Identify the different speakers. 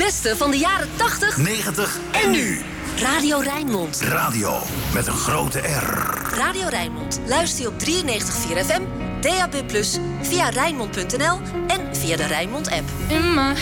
Speaker 1: beste van de jaren 80,
Speaker 2: 90 en nu.
Speaker 1: Radio Rijnmond.
Speaker 2: Radio met een grote R.
Speaker 1: Radio Rijnmond. Luister je op 93.4 FM, DAB+, via Rijnmond.nl en via de Rijnmond-app.
Speaker 3: In my